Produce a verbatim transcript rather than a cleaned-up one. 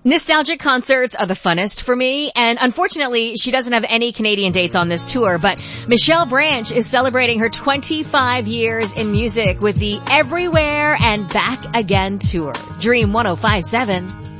Nostalgic concerts are the funnest for me, and unfortunately, she doesn't have any Canadian dates on this tour, but Michelle Branch is celebrating her twenty-five years in music with the Everywhere and Back Again tour. Dream one oh five point seven.